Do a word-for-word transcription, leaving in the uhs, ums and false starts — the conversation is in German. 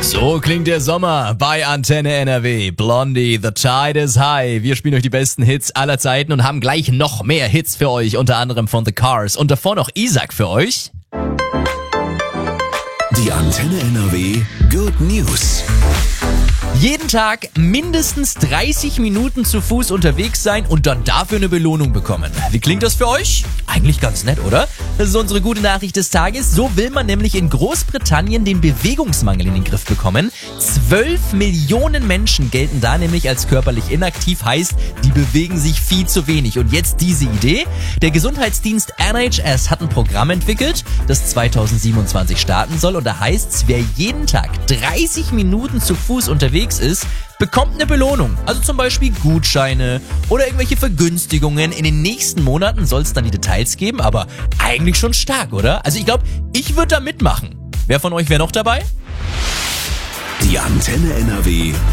So klingt der Sommer bei Antenne N R W. Blondie, The Tide is High. Wir spielen euch die besten Hits aller Zeiten und haben gleich noch mehr Hits für euch, unter anderem von The Cars. Und davor noch Isaac für euch. Die Antenne N R W Good News. Jeden Tag mindestens dreißig Minuten zu Fuß unterwegs sein und dann dafür eine Belohnung bekommen. Wie klingt das für euch? Eigentlich ganz nett, oder? Das ist unsere gute Nachricht des Tages. So will man nämlich in Großbritannien den Bewegungsmangel in den Griff bekommen. Zwölf Millionen Menschen gelten da nämlich als körperlich inaktiv, heißt, die bewegen sich viel zu wenig. Und jetzt diese Idee. Der Gesundheitsdienst N H S hat ein Programm entwickelt, das zweitausendsiebenundzwanzig starten soll. Und da heißt es, wer jeden Tag dreißig Minuten zu Fuß unterwegs ist, bekommt eine Belohnung. Also zum Beispiel Gutscheine oder irgendwelche Vergünstigungen. In den nächsten Monaten soll es dann die Details geben, aber eigentlich schon stark, oder? Also ich glaube, ich würde da mitmachen. Wer von euch wäre noch dabei? Die Antenne N R W